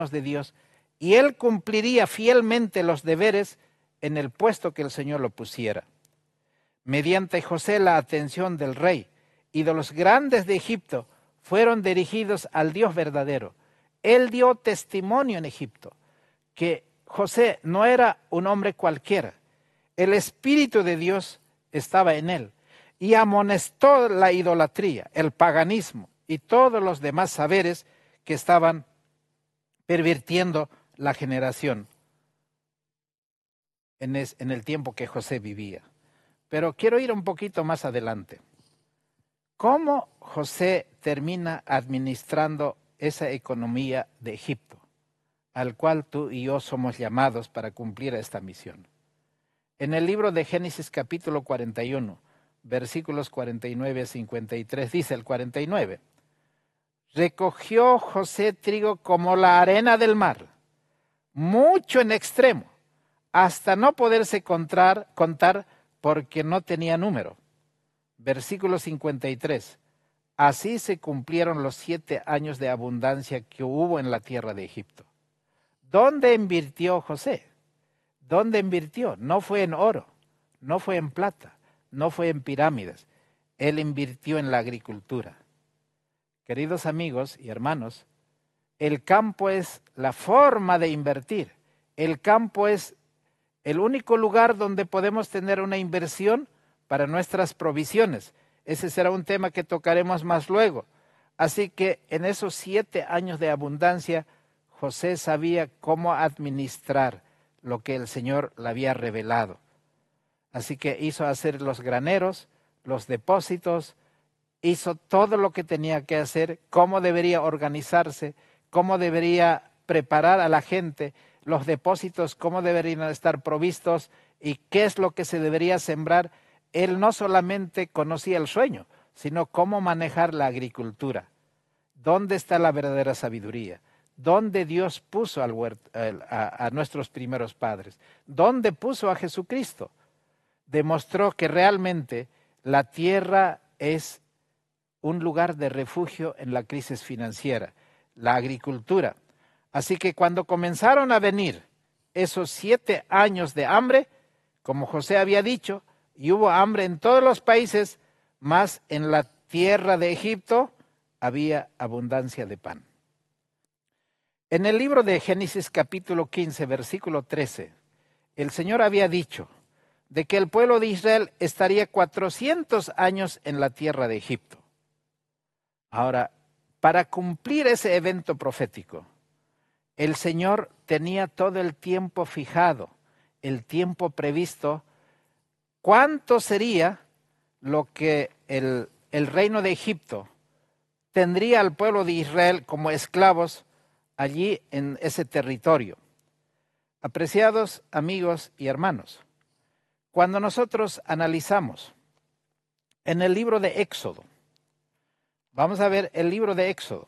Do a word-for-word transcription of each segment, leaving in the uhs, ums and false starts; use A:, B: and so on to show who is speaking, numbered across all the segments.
A: de Dios, y él cumpliría fielmente los deberes en el puesto que el Señor lo pusiera. Mediante José, la atención del rey y de los grandes de Egipto fueron dirigidos al Dios verdadero. Él dio testimonio en Egipto que José no era un hombre cualquiera. El Espíritu de Dios estaba en él y amonestó la idolatría, el paganismo y todos los demás saberes que estaban pervirtiendo la generación en, es, en el tiempo que José vivía. Pero quiero ir un poquito más adelante. ¿Cómo José termina administrando esa economía de Egipto, al cual tú y yo somos llamados para cumplir esta misión? En el libro de Génesis capítulo cuarenta y uno, versículos cuarenta y nueve a cincuenta y tres, dice el cuarenta y nueve, recogió José trigo como la arena del mar, mucho en extremo, hasta no poderse contar, contar porque no tenía número. Versículo cincuenta y tres, así se cumplieron los siete años de abundancia que hubo en la tierra de Egipto. ¿Dónde invirtió José? ¿Dónde invirtió? No fue en oro, no fue en plata, no fue en pirámides. Él invirtió en la agricultura. Queridos amigos y hermanos, el campo es la forma de invertir. El campo es el único lugar donde podemos tener una inversión para nuestras provisiones. Ese será un tema que tocaremos más luego. Así que en esos siete años de abundancia, José sabía cómo administrar lo que el Señor le había revelado. Así que hizo hacer los graneros, los depósitos, hizo todo lo que tenía que hacer, cómo debería organizarse, cómo debería preparar a la gente, los depósitos, cómo deberían estar provistos y qué es lo que se debería sembrar. Él no solamente conocía el sueño, sino cómo manejar la agricultura. ¿Dónde está la verdadera sabiduría? ¿Dónde Dios puso al huerto, a, a nuestros primeros padres? ¿Dónde puso a Jesucristo? Demostró que realmente la tierra es un lugar de refugio en la crisis financiera, la agricultura. Así que cuando comenzaron a venir esos siete años de hambre, como José había dicho, y hubo hambre en todos los países, más en la tierra de Egipto había abundancia de pan. En el libro de Génesis capítulo quince, versículo trece, el Señor había dicho de que el pueblo de Israel estaría cuatrocientos años en la tierra de Egipto. Ahora, para cumplir ese evento profético, el Señor tenía todo el tiempo fijado, el tiempo previsto. ¿Cuánto sería lo que el, el reino de Egipto tendría al pueblo de Israel como esclavos allí en ese territorio? Apreciados amigos y hermanos, cuando nosotros analizamos en el libro de Éxodo, vamos a ver el libro de Éxodo.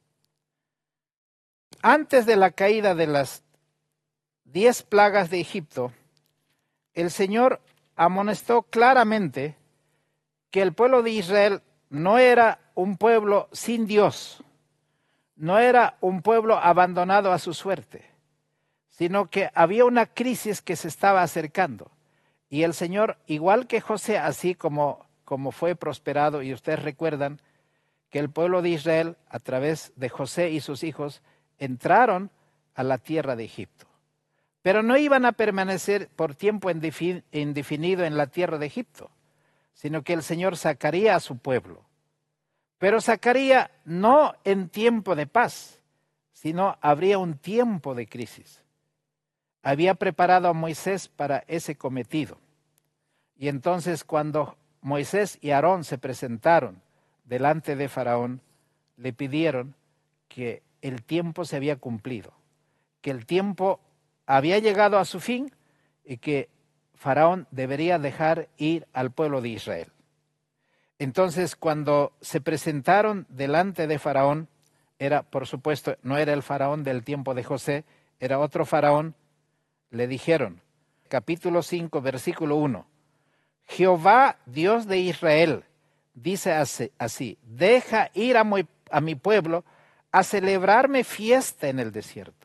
A: Antes de la caída de las diez plagas de Egipto, el Señor amonestó claramente que el pueblo de Israel no era un pueblo sin Dios, no era un pueblo abandonado a su suerte, sino que había una crisis que se estaba acercando. Y el Señor, igual que José, así como, como fue prosperado, y ustedes recuerdan que el pueblo de Israel, a través de José y sus hijos, entraron a la tierra de Egipto. Pero no iban a permanecer por tiempo indefinido en la tierra de Egipto, sino que el Señor sacaría a su pueblo. Pero sacaría no en tiempo de paz, sino habría un tiempo de crisis. Había preparado a Moisés para ese cometido. Y entonces cuando Moisés y Aarón se presentaron delante de Faraón, le pidieron que el tiempo se había cumplido, que el tiempo había llegado a su fin y que Faraón debería dejar ir al pueblo de Israel. Entonces, cuando se presentaron delante de Faraón, era, por supuesto, no era el Faraón del tiempo de José, era otro Faraón, le dijeron, capítulo cinco, versículo uno, Jehová, Dios de Israel, dice así, así deja ir a mi, a mi pueblo a celebrarme fiesta en el desierto.